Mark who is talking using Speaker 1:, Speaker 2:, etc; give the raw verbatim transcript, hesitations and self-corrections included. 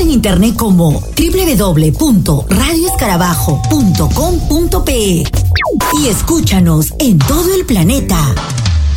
Speaker 1: en internet como doble u doble u doble u punto radio escarabajo punto com punto pe y escúchanos en todo el planeta